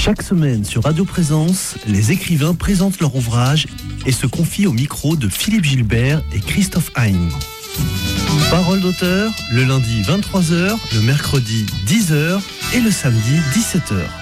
Chaque semaine sur Radio Présence, les écrivains présentent leur ouvrage et se confient au micro de Philippe Gilbert et Christophe Hein. Parole d'auteur, le lundi 23h, le mercredi 10h et le samedi 17h.